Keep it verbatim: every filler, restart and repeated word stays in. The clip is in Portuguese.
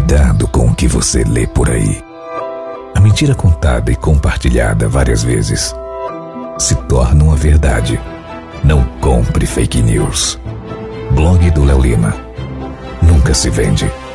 Cuidado com o que você lê por aí. A mentira contada e compartilhada várias vezes se torna uma verdade. Não compre fake news. Blog do Léo Lima. Nunca se vende.